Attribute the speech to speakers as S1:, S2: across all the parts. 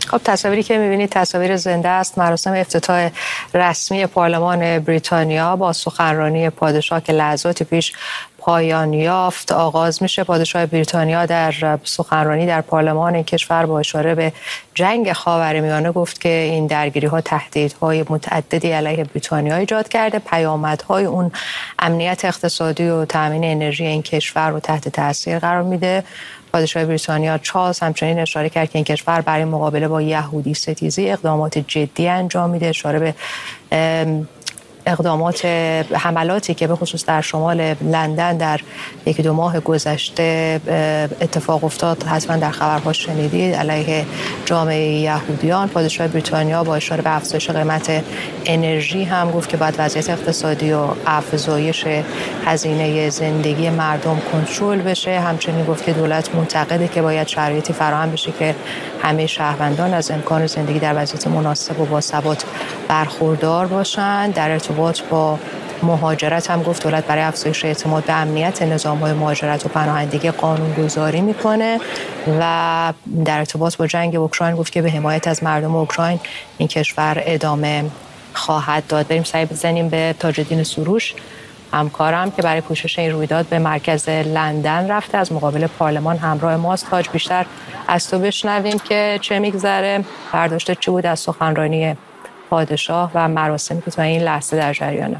S1: خب تصاویری که می‌بینید تصاویر زنده است. مراسم افتتاح رسمی پارلمان بریتانیا با سخنرانی پادشاه که لحظاتی پیش پایان یافت آغاز میشه. پادشاه بریتانیا در سخنرانی در پارلمان این کشور با اشاره به جنگ خاورمیانه گفت که این درگیری‌ها تهدیدهای متعددی علیه بریتانیا ایجاد کرده. پیامدهای اون امنیت اقتصادی و تامین انرژی این کشور رو تحت تاثیر قرار میده. پادشاه بریتانیا چارلز همچنین اشاره کرد که این کشور برای مقابله با یهودی ستیزی اقدامات جدی انجام میده. اشاره به اقدامات حملاتی که به خصوص در شمال لندن در یکی دو ماه گذشته اتفاق افتاد حتما در خبرها شنیدید علیه جامعه یهودیان. پادشاه بریتانیا با اشاره به افزایش قیمت انرژی هم گفت که باید وضعیت اقتصادی و افزایش هزینه زندگی مردم کنترل بشه. همچنین گفت که دولت معتقده که باید شرایطی فراهم بشه که همه شهروندان از امکان زندگی در وضعیت مناسب و باثبات برخوردار باشند. در ارتباط با مهاجرت هم گفت دولت برای افزایش اعتماد به امنیت نظام‌های مهاجرت و پناهندگی قانون‌گذاری میکنه و در ارتباط با جنگ اوکراین گفت که به حمایت از مردم اوکراین این کشور ادامه خواهد داد. بریم سعی بزنیم به تاج‌الدین سروش همکارم که برای پوشش این رویداد به مرکز لندن رفته، از مقابل پارلمان همراه ماست. تاج، بیشتر از تو بشنویم که چه میگذره، برداشت چی بود از سخنرانی پادشاه و مراسمی که تا این لحظه در جریانه.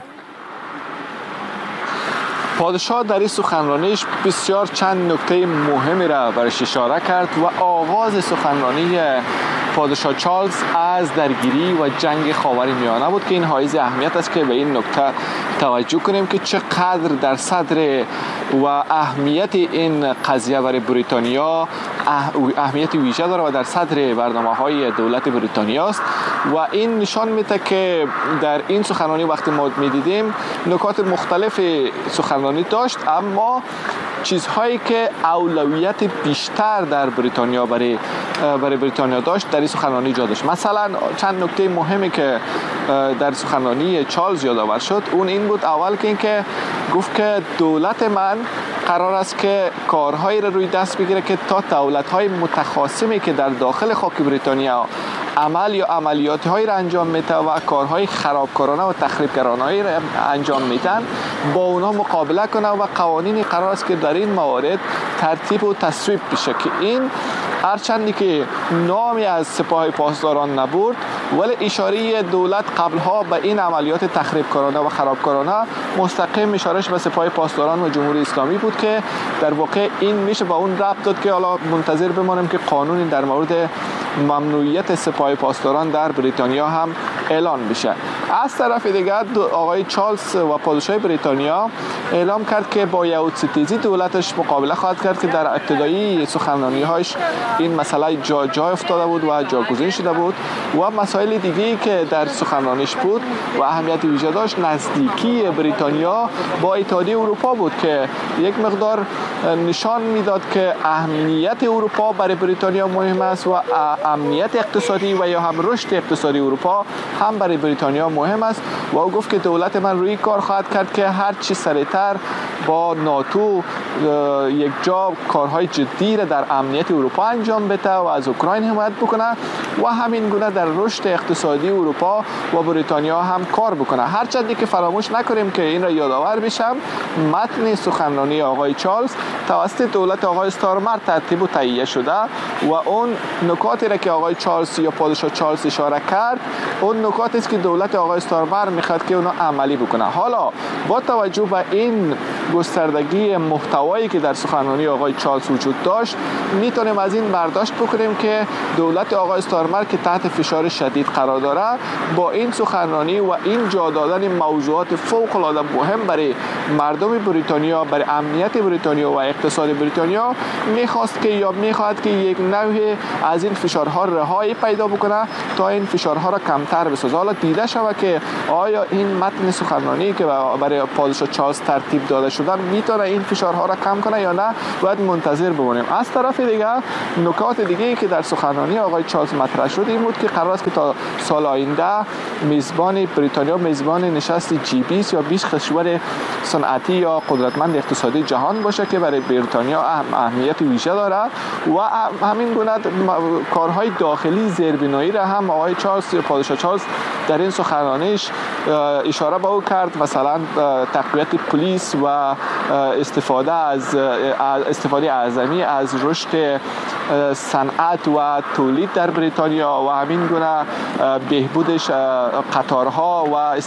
S2: پادشاه در این سخنرانیش بسیار چند نکته مهمی را برش اشاره کرد و آغاز سخنرانی پادشاه چارلز از درگیری و جنگ خاورمیانه بود که این حائز اهمیت است که به این نکته توجه کنیم که چقدر در صدر و اهمیت این قضیه برای بریتانیا اهمیت ویژه داره و در صدر برنامه‌های دولت بریتانیا است و این نشان میده که در این سخنرانی وقتی ما می‌دیدیم نکات مختلف سخنرانی داشت، اما چیزهایی که اولویت بیشتر در بریتانیا برای بریتانیا داشت در این سخنرانی جا داشت. مثلا چند نکته مهمی که در سخنرانی چارلز یادآور شد اون این بود. اول که اینکه گفت که دولت من قرار است که کارهایی را روی دست بگیره که تا دولت‌های متخاصمی که در داخل خاک بریتانیا عمل یا عملیات‌هایی را انجام میده و کارهای خرابکارانه و تخریبگرانه‌ای را انجام میدن با اونها مقابله کنه و قوانینی قرار است که در این موارد ترتیب و تصویب بشه که این هرچندی که نامی از سپاه پاسداران نبرد ولی اشاره دولت قبلها به این عملیات تخریبکارانه و خرابکارانه مستقیم اشارهش به سپاه پاسداران و جمهوری اسلامی بود که در واقع این میشه با اون ربط داد که حالا منتظر بمانیم که قانونی در مورد ممنوعیت سپاه پاسداران در بریتانیا هم اعلان بشه. از طرف دیگر آقای چارلز و پادشاه بریتانیا اعلام کرد که با یهود ستیزی دولتش مقابله خواهد کرد که در ابتدایی سخنرانی‌هاش این مسئله جای افتاده بود و جاگزین شده بود و مسائل دیگه‌ای که در سخنرانیش بود و اهمیت ویژه داشت نزدیکی بریتانیا با اتحادیه اروپا بود که یک مقدار نشان میداد که اهمیت اروپا برای بریتانیا مهم است و امنیت اقتصادی و یا هم رشد اقتصادی اروپا هم برای بریتانیا مهم است و او گفت که دولت من روی کار خواهد کرد که هر چی سریعتر با ناتو یک جا کارهای جدی را در امنیت اروپا انجام بده و از اوکراین حمایت بکنه و همین گونه در رشد اقتصادی اروپا و بریتانیا هم کار بکنه. هرچندی که فراموش نکنیم که این را یادآور بشم متن سخنرانی آقای چارلز توسط دولت آقای استارمر ترتیب و تهیه شده و اون نکاتی را که آقای چارلز یا پادشاه چارلز اشاره کرد اون نکاتی است که دولت آقای استارمر میخواد که اونا عملی بکنه. حالا با توجه به این گستردگی محتوایی که در سخنرانی آقای چارلز وجود داشت میتونیم از این برداشت بکنیم که دولت آقای استارمر که تحت فشار شدید قرار داره با این سخنرانی و این جا دادن موضوعات فوق العاده مهم برای مردم بریتانیا، برای امنیت بریتانیا و اقتصاد بریتانیا میخواست که یا میخواد که یک نوع از این فشارها رهایی پیدا بکنه تا این فشارها را کمتر بسازه. حالا دیده شود که آیا این متن سخنرانی که برای پادشاه چارلز ترتیب داده شدن میتونه این فشارها را کم کنه یا نه باید منتظر بمونیم. از طرف دیگه نکات دیگه که در سخنرانی آقای چارلز مطرح شد این بود که قرار است که تا سال آینده میزبان بریتانیا میزبان نشست G20 یا 20 کشور صنعتی یا قدرتمند اقتصادی جهان باشه که برای بریتانیا اهمیت ویژه داره و همین گونه کارهای داخلی زیربنایی را هم آقای پادشاه چارلز در این سخنرانیش اشاره به او کرد، مثلا تقویت پلیس و استفاده اعظمی از رشد صنعت و تولید در بریتانیا و همین گونه بهبودش قطارها و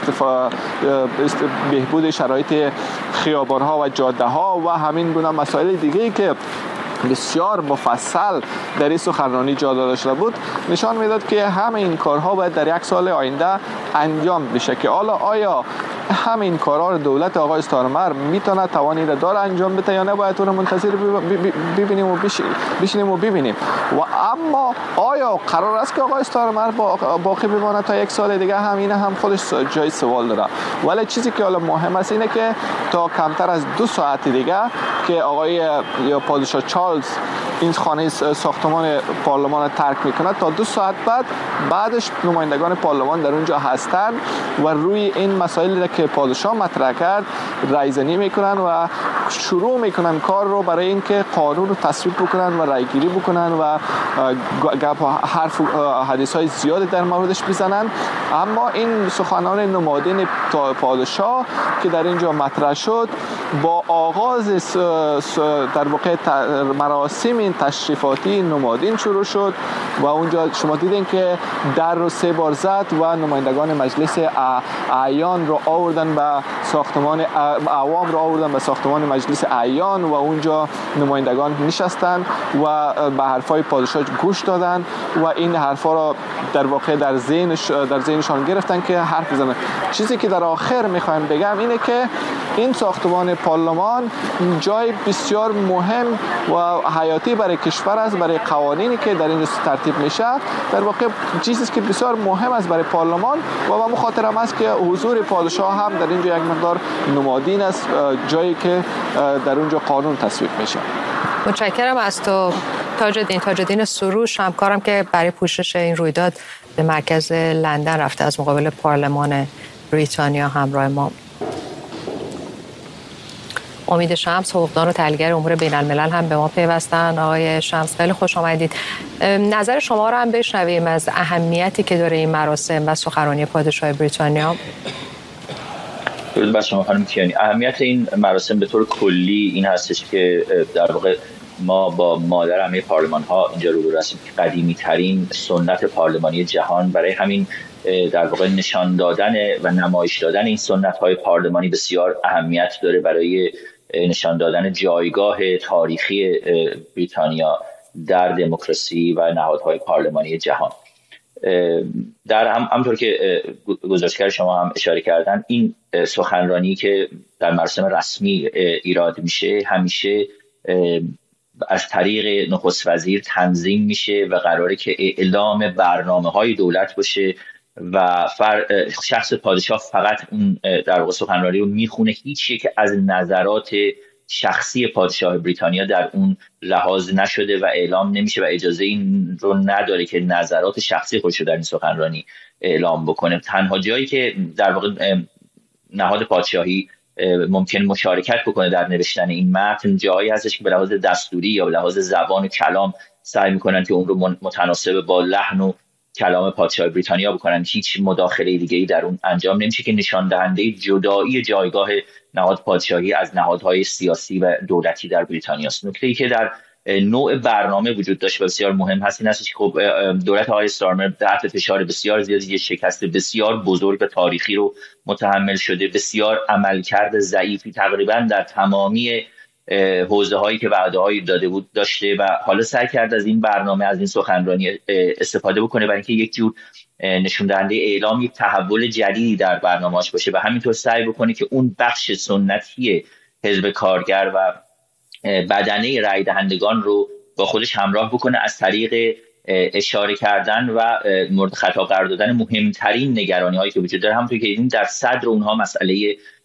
S2: بهبود شرایط خیابانها و جاده ها و همین گونه مسائل دیگه‌ای که بسیار مفصل در این سخنرانی جا داده شده بود نشان میداد که همه این کارها باید در یک سال آینده انجام بشه. که حالا آیا همین کارها دولت آقای استارمر میتونه توانی را داره انجام بده یا نه باید اون منتظر ببینیم و بشینیم و ببینیم. و اما آیا قرار است که آقای استارمر باقی بمانه تا یک سال دیگه؟ همینه هم خودش جای سوال داره. ولی چیزی که حالا مهم است اینه که تا کمتر از 2 ساعت دیگه که آقای پادشاه چارلز این خانه ساختمان پارلمان ترک میکنه تا 2 ساعت بعدش نمایندگان پارلمان در اونجا هستند و روی این مسائلی که پادشاه مطرح کرد رایزنی میکنن و شروع میکنن کار رو برای اینکه قانون رو تصویب بکنن و رایگیری بکنن و حرف حدیث های زیادی در موردش بزنن. اما این سخنان نمادین پادشاه که در اینجا مطرح شد با آغاز در واقع مراسم تشریفاتی نمادین شروع شد و اونجا شما دیدین که در رو 3 بار زد و نمایندگان مجلس اعیان رو آوردن به ساختمان عوام رو آوردن به ساختمان مجلس اعیان و اونجا نمایندگان نشستن و به حرفای پادشاه گوش دادن و این حرفا رو در واقع در ذهنشان گرفتن که حرف بزنن. چیزی که در آخر میخوام بگم اینه که این ساختمان پارلمان جای بسیار مهم و حیاتی برای کشور است، برای قوانینی که در اینجا ترتیب میشه در واقع چیزی که بسیار مهم است برای پارلمان و به خاطر هم است که حضور پادشاه هم در اینجا یک مقدار نمادین است، جایی که در اونجا قانون تصویب میشه.
S1: متشکرم از تو تاج الدین سروش، همکارم که برای پوشش این رویداد به مرکز لندن رفته از مقابل پارلمان بریتانیا همراه ما. امید شمس، حقوقدان و تحلیلگر امور بین الملل هم به ما پیوستن. آقای شمس خیلی خوش آمدید. نظر شما رو هم بشنویم از اهمیتی که داره این مراسم و سخنرانی پادشاه بریتانیا.
S3: درود بر شما خانم کیانی. اهمیت این مراسم به طور کلی این هستش که در واقع ما با مادر همه پارلمان ها اینجا رو رسیم که قدیمی ترین سنت پارلمانی جهان، برای همین در واقع نشان دادن و نمایش دادن این سنت های پارلمانی بسیار اهمیت داره برای نشان دادن جایگاه تاریخی بریتانیا در دموکراسی و نهادهای پارلمانی جهان. همطور که گزارشگر شما هم اشاره کردن، این سخنرانی که در مراسم رسمی ایراد میشه همیشه از طریق نخست وزیر تنظیم میشه و قراره که اعلام برنامه‌های دولت باشه و شخص پادشاه فقط اون در واقع سخنرانی رو میخونه. هیچ یک از نظرات شخصی پادشاه بریتانیا در اون لحاظ نشده و اعلام نمیشه و اجازه این رو نداره که نظرات شخصی خودش رو در این سخنرانی اعلام بکنه. تنها جایی که در واقع نهاد پادشاهی ممکن مشارکت بکنه در نوشتن این متن جایی هستش که به لحاظ دستوری یا به لحاظ زبان و کلام سعی میکنن که اون رو متناسب با لحن و کلام پادشاه بریتانیا بکنن. هیچ مداخله دیگه‌ای در اون انجام نمیشه که نشان دهنده جدایی جایگاه نهاد پادشاهی از نهادهای سیاسی و دولتی در بریتانیا است. نکته‌ای که در نوع برنامه وجود داشت و بسیار مهم هست این است که خب دولت آقای استارمر تحت فشار بسیار زیادی، شکست بسیار بزرگ و تاریخی رو متحمل شده، بسیار عملکرد ضعیفی تقریبا در تمامی حوزه هایی که وعده هایی داده بود داشته و حالا سعی کرد از این برنامه، از این سخنرانی استفاده بکنه برای اینکه یک جور نشون دهنده اعلام یک تحول جدیدی در برنامه‌اش باشه و همینطور سعی بکنه که اون بخش سنتی حزب کارگر و بدنه رای دهندگان رو با خودش همراه بکنه از طریق اشاره کردن و مورد خطاب قرار دادن مهمترین نگرانی هایی که وجود داره. همونطور که دیدیم در صدر اونها مسئله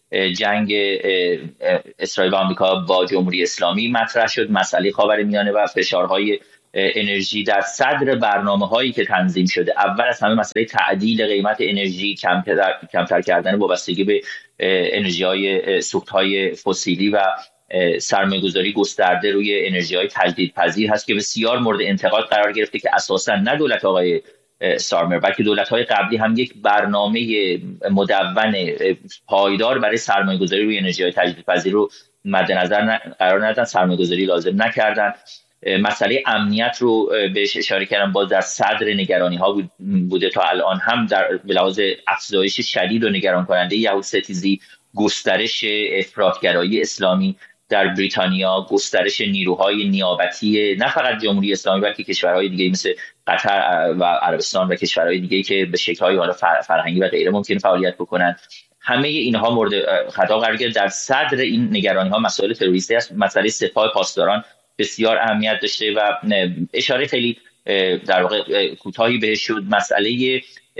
S3: جنگ اسرائیل و آمریکا با جمهوری اسلامی مطرح شد. مسئله خاورمیانه و فشارهای انرژی در صدر برنامه‌هایی که تنظیم شده. اول از همه مسئله تعدیل قیمت انرژی، کمتر کردن وابستگی به انرژی‌های سوخت‌های فسیلی و سرمایه‌گذاری گسترده روی انرژی‌های تجدیدپذیر هست که بسیار مورد انتقاد قرار گرفته که اساساً نه دولت آقای استارمر بلکه دولت‌های قبلی هم یک برنامه مدون پایدار برای سرمایه‌گذاری روی انرژی‌های تجدیدپذیر رو مد نظر قرار ندادن، سرمایه‌گذاری لازم نکردن. مسئله امنیت رو بهش اشاره کردم، باز در صدر نگرانی‌ها بوده تا الان، هم در به لحاظ افزایش شدید و نگران کننده یهودستیزی، گسترش افراطگرایی اسلامی در بریتانیا، گسترش نیروهای نیابتی نه فقط جمهوری اسلامی بلکه کشورهای دیگه مثل قطر و عربستان و کشورهای دیگه که به شکل‌های حالا فرهنگی و غیره ممکن فعالیت بکنن. همه اینها مورد خطاب قرار گرفت. در صدر این نگرانی‌ها مسائل تروریستی است. مسئله سپاه پاسداران بسیار اهمیت داشته و اشاره خیلی در واقع کوتاهی بهش شد. مسئله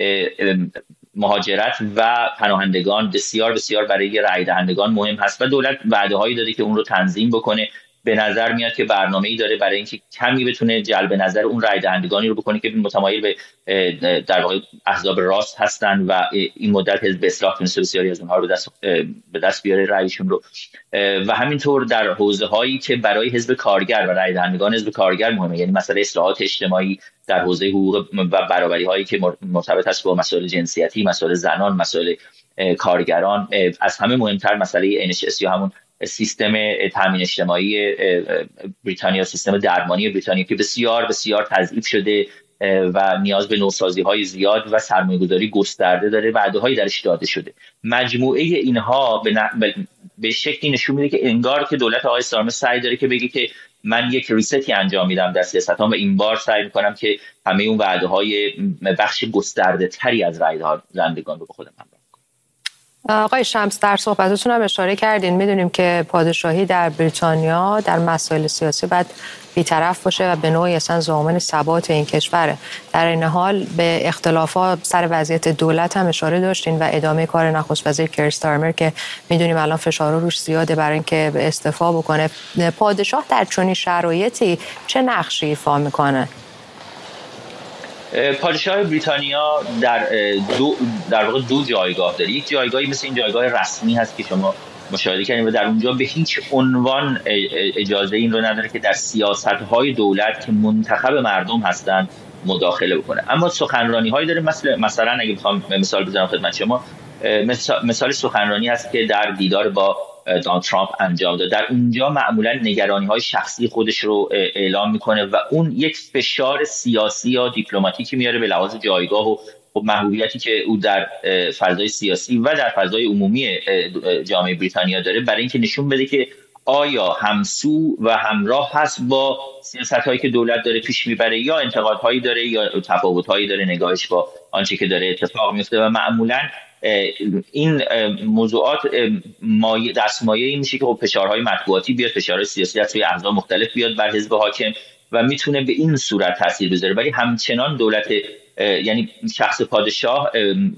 S3: مهاجرت و پناهندگان بسیار بسیار برای رای دهندگان مهم هست و دولت وعده‌هایی داده که اون رو تنظیم بکنه. به نظر میاد که برنامه‌ای داره برای اینکه کمی بتونه جلب نظر اون رای دهندگانی رو بکنه که متمایل به در واقع احزاب راست هستن و این مدت حزب اصلاح تونسته بسیاری از اونها رو به دست بیاره رایشون رو، و همینطور در حوزه‌هایی که برای حزب کارگر و رای دهندگان حزب کارگر مهمه، یعنی مسئله اصلاحات اجتماعی در حوزه حقوق و برابری‌هایی که مرتبط است با مسائل جنسیتی، مسائل زنان، مسائل کارگران. از همه مهمتر مسئله NHS یا همون سیستم تامین اجتماعی بریتانیا، سیستم درمانی بریتانیا که بسیار بسیار تضعیف شده و نیاز به نوسازی‌های زیاد و سرمایه‌گذاری گسترده داره، وعده‌هایی درش داده شده. مجموعه اینها به شکلی نشون میده که انگار که دولت آقای استارمر سعی داره که بگه که من یک ریستی انجام میدم در سیاستام و این بار سعی می‌کنم که همه اون وعده‌های بخش گسترده‌تری از رای دهندگان رو به خودم همراه.
S1: آقای شمس، در صحبتتون هم اشاره کردین، میدونیم که پادشاهی در بریتانیا در مسائل سیاسی باید بی‌طرف باشه و به نوعی اصلا ضامن ثبات این کشوره. در این حال به اختلافات سر وضعیت دولت هم اشاره داشتین و ادامه کار نخست وزیر کیر استارمر که میدونیم الان فشار روش زیاده برای اینکه استعفا بکنه. پادشاه در چنین شرایطی چه نقشی ایفا میکنه؟
S3: پادشاه بریتانیا در واقع دو جایگاه داره. یک جایگاهی مثل این جایگاه رسمی هست که شما مشاهده کردیم و در اونجا به هیچ عنوان اجازه این رو نداره که در سیاست‌های دولت که منتخب مردم هستند مداخله بکنه. اما سخنرانی‌هایی داره، مثلا اگه بخوام مثال بزنم خدمت شما، مثال سخنرانی هست که در دیدار با دونالد ترامپ انجام داد. در اونجا معمولا نگرانی‌های شخصی خودش رو اعلام میکنه و اون یک فشار سیاسی یا دیپلماتیکی میاره به لحاظ جایگاه و محبوبیتی که او در فضای سیاسی و در فضای عمومی جامعه بریتانیا داره، برای اینکه نشون بده که آیا همسو و همراه هست با سیاست‌هایی که دولت داره پیش میبره یا انتقادهایی داره یا تفاوت‌هایی داره نگاهش با آنچه که داره اتفاق میفته. و معمولاً این موضوعات دستمایه‌ای میشه که فشارهای مطبوعاتی بیاد، فشارهای سیاسی از توی احزاب مختلف بیاد بر حزب حاکم و میتونه به این صورت تاثیر بذاره. ولی همچنان دولت یعنی شخص پادشاه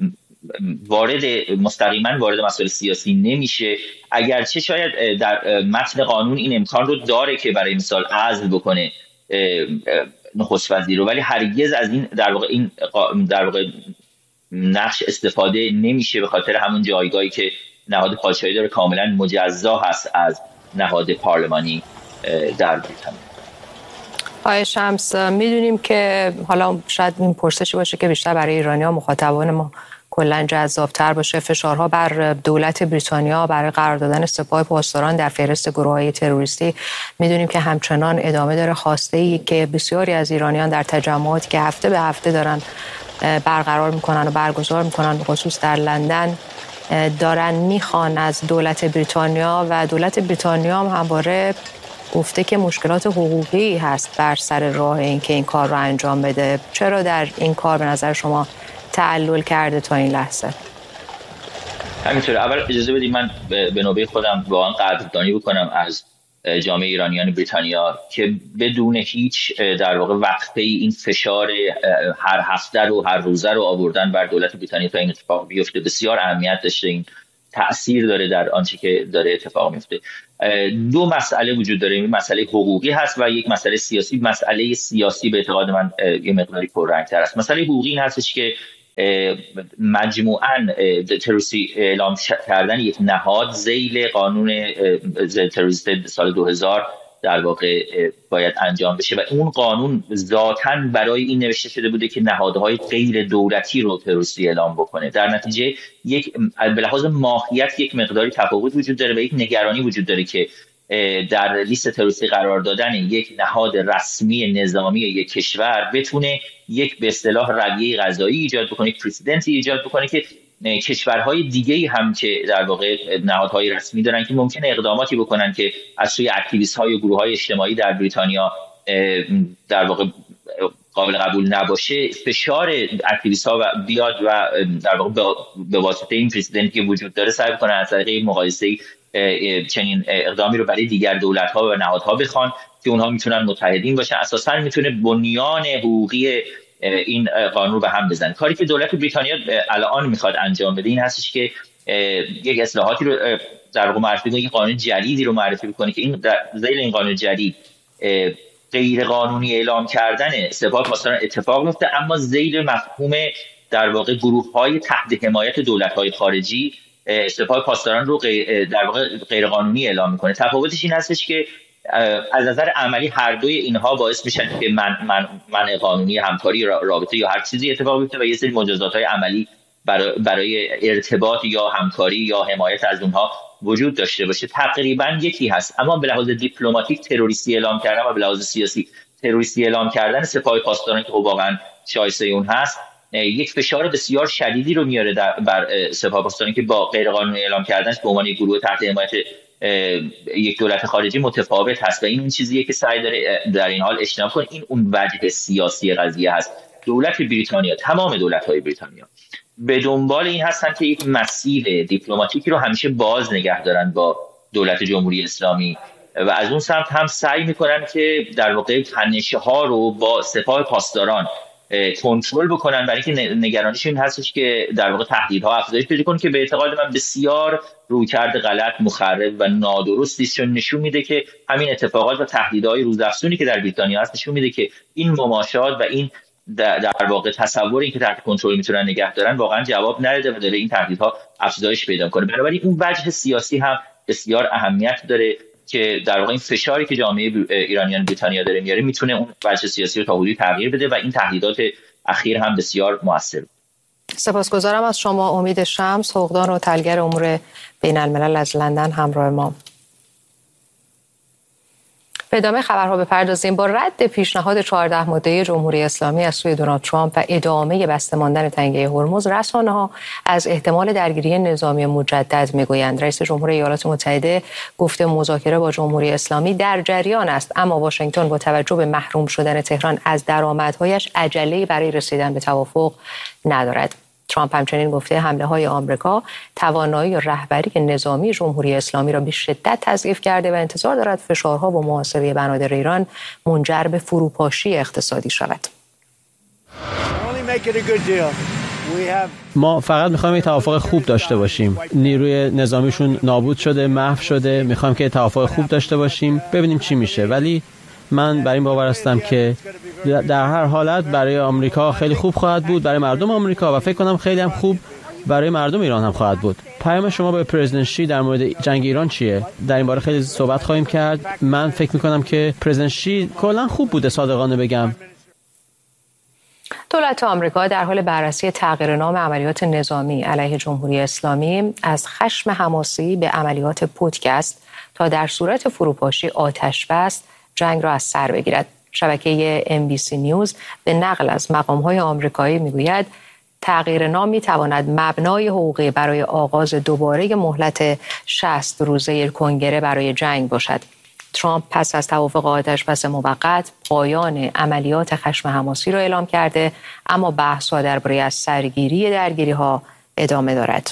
S3: مستقیما وارد مسائل سیاسی نمیشه، اگرچه شاید در متن قانون این امکان رو داره که برای مثال عزل بکنه نخست وزیر رو، ولی هرگز از این در واقع نقش استفاده نمیشه به خاطر همون جایگاهی که نهاد پادشاهی داره کاملا مجزا هست از نهاد پارلمانی در بریتانیا.
S1: آقای شمس، میدونیم که حالا شاید این پرسشی باشه که بیشتر برای ایرانی‌ها مخاطبان ما کلا جذاب‌تر باشه، فشارها بر دولت بریتانیا برای قرار دادن سپاه پاسداران در فهرست گروه‌های تروریستی میدونیم که همچنان ادامه داره. خواسته‌ای که بسیاری از ایرانیان در تجمعاتی که هفته به هفته دارن برقرار میکنن و برگزار میکنن، خصوص در لندن، دارن میخوان از دولت بریتانیا و دولت بریتانیا هم همواره گفته که مشکلات حقوقی هست بر سر راه این که این کار رو انجام بده. چرا در این کار به نظر شما تعلل کرده تا این لحظه؟
S3: همینطوره. اول اجازه بدید من به نوبه خودم واقعا قدردانی بکنم از جامعه ایرانیان بریتانیا که بدون هیچ در واقع وقفه این فشار هر هفته رو هر روزه رو آوردن بر دولت بریتانیا تا این اتفاق بیفته. بسیار اهمیت داشته این تأثیر داره در آنچه که داره اتفاق میفته. دو مسئله وجود داره، این مسئله حقوقی هست و یک مسئله سیاسی. مسئله سیاسی به اعتقاد من یه مقداری پررنگ‌تر است. مسئله حقوقی این هستش که مجموعاً تروریستی اعلام کردن یک نهاد ذیل قانون تروریست سال 2000 در واقع باید انجام بشه و اون قانون ذاتاً برای این نوشته شده بوده که نهادهای غیر دولتی رو تروریستی اعلام بکنه. در نتیجه به لحاظ ماهیت یک مقداری تفاوت وجود داره و یک نگرانی وجود داره که در لیست تروریستی قرار دادن یک نهاد رسمی نظامی یک کشور بتونه یک به اصطلاح رویه قضایی ایجاد بکنه، یک پرسیدنتی ایجاد بکنه که کشورهای دیگه‌ای هم که در واقع نهادهای رسمی دارن که ممکنه اقداماتی بکنن که از سوی اکتیویست‌های و گروه‌های اجتماعی در بریتانیا در واقع قابل قبول نباشه، فشار اکتیویست‌ها بیاد و در واقع به واسطه این پرسیدنتی که وجود داره سعی کنن از طریق مقایسه‌ای چنین اقدامی رو برای دیگر دولت‌ها و نهادها بخوان که اونها میتونن متحدین باشن. اساساً میتونه بنیان حقوقی این قانون رو به هم بزنه. کاری که دولت بریتانیا الان میخواد انجام بده این هستش که یک اصلاحاتی رو در واقع معرفی کنه، یک قانون جدیدی رو معرفی کنه که این ذیل این قانون جدید غیر قانونی اعلام کردن سپاه پاسداران اتفاق میفته، اما ذیل مفهوم در واقع گروه‌های تحت حمایت دولت‌های خارجی سپاه پاسداران رو در واقع غیر قانونی اعلام میکنه. تفاوتش این هستش که از نظر عملی هر دوی اینها باعث میشن که من قانونی همکاری رابطه یا هر چیزی اتفاق بیفته و یه سری مجازات‌های عملی برای ارتباط یا همکاری یا حمایت از اونها وجود داشته باشه. تقریبا یکی هست، اما به لحاظ دیپلماتیک تروریستی اعلام کردن و به لحاظ سیاسی تروریستی اعلام کردن سپاه پاسداران که واقعا شایسته اون هست یک فشار بسیار شدیدی رو میاره بر سپاه پاسداران که با غیر قانونی اعلام کردنش به عنوان یک گروه تحت حمایت یک دولت خارجی متفاوت هست و این چیزیه که سعی داره در این حال اجتناب کنه. این اون وجه سیاسی قضیه هست. دولت بریتانیا، تمام دولت‌های بریتانیا به دنبال این هستن که یک مسیر دیپلماتیکی رو همیشه باز نگه دارن با دولت جمهوری اسلامی و از اون سمت هم سعی میکنن که در واقع تنش‌ها رو با سپاه پاسداران کنترل بکنن، برای اینکه نگرانیشون هستش که در واقع تهدیدها افزایش پیدا کنه که به اعتقاد من بسیار رویکرد غلط، مخرب و نادرستی است، چون نشون میده که همین اتفاقات و تهدیدهای روزافزونی که در بریتانیا هست نشون میده که این مماشات و این در واقع تصور این که تحت کنترل میتونن نگه دارن واقعا جواب نده و داره این تهدیدها افزایش پیدا کنه. بنابراین اون وجه سیاسی هم بسیار اهمیت داره که در واقع این فشاری که جامعه ایرانیان بریتانیا داره میاره میتونه اون وجه سیاسی رو تا حدودی تغییر بده و این تهدیدات اخیر هم بسیار موثر.
S1: سپاسگزارم از شما امید شمس، حقوقدان و تحلیلگر امور بین الملل از لندن همراه ما. به ادامه خبرها بپردازیم. با رد پیشنهاد 14 ماده‌ای جمهوری اسلامی از سوی دونالد ترامپ و ادامه بسته ماندن تنگه هرمز، رسانه‌ها از احتمال درگیری نظامی مجدد میگویند. رئیس جمهور ایالات متحده گفته مذاکره با جمهوری اسلامی در جریان است، اما واشنگتن با توجه به محروم شدن تهران از درآمدهایش عجله‌ای برای رسیدن به توافق ندارد. ترامپ همچنین گفته حمله‌های آمریکا توانایی رهبری نظامی جمهوری اسلامی را به شدت تضعیف کرده و انتظار دارد فشارها با محاصره بنادر ایران منجر به فروپاشی اقتصادی شود.
S4: ما فقط می‌خوایم یک توافق خوب داشته باشیم. نیروی نظامیشون نابود شده، محو شده. می‌خوایم که توافق خوب داشته باشیم، ببینیم چی میشه. ولی من بر این باور هستم که در هر حالت برای آمریکا خیلی خوب خواهد بود، برای مردم آمریکا، و فکر کنم خیلی هم خوب برای مردم ایران هم خواهد بود. پیام شما به پرزیدنت شی در مورد جنگ ایران چیه؟ در این باره خیلی صحبت خواهیم کرد. من فکر می‌کنم که پرزیدنت شی کلاً خوب بوده، صادقانه بگم.
S1: دولت آمریکا در حال بررسی تغییر نام عملیات نظامی علیه جمهوری اسلامی از خشم حماسی به عملیات پودکست تا در صورت فروپاشی آتش بس جنگ را از سر بگیرد. شبکه NBC نیوز به نقل از مقام‌های آمریکایی میگوید تغییر نام میتواند مبنای حقوقی برای آغاز دوباره مهلت 60 روزه کنگره برای جنگ باشد. ترامپ پس از توافق آتش بس موقت پایان عملیات خشم حماسی را اعلام کرده، اما بحث‌ها درباره از سرگیری درگیری‌ها ادامه دارد.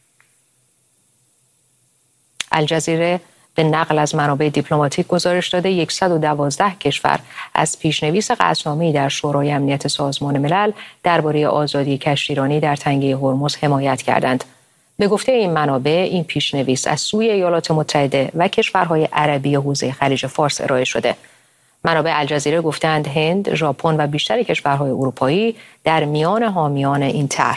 S1: الجزیره به نقل از منابع دیپلماتیک گزارش داده 112 کشور از پیشنویس قطعنامه‌ای در شورای امنیت سازمان ملل درباره آزادی کشتیرانی در تنگه هرمز حمایت کردند. به گفته این منابع، این پیشنویس از سوی ایالات متحده و کشورهای عربی حوزه خلیج فارس ارائه شده. منابع الجزیره گفتند هند، ژاپن و بیشتر کشورهای اروپایی در میان حامیان این طرح